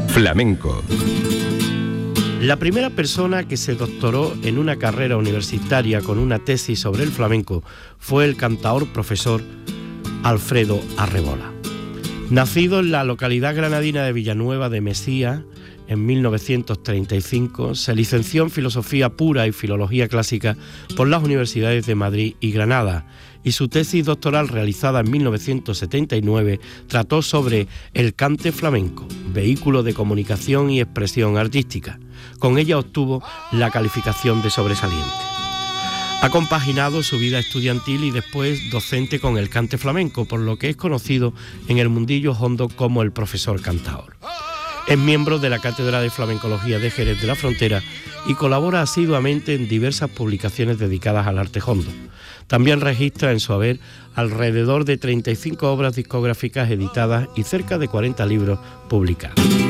Flamenco. La primera persona que se doctoró en una carrera universitaria con una tesis sobre el flamenco fue el cantaor profesor Alfredo Arrebola. Nacido en la localidad granadina de Villanueva de Mesía en 1935, se licenció en Filosofía Pura y Filología Clásica por las universidades de Madrid y Granada, y su tesis doctoral realizada en 1979 trató sobre el cante flamenco, vehículo de comunicación y expresión artística. Con ella obtuvo la calificación de sobresaliente. Ha compaginado su vida estudiantil y después docente con el cante flamenco, por lo que es conocido en el mundillo hondo como el profesor cantaor. Es miembro de la Cátedra de Flamencología de Jerez de la Frontera y colabora asiduamente en diversas publicaciones dedicadas al arte hondo. También registra en su haber alrededor de 35 obras discográficas editadas y cerca de 40 libros publicados.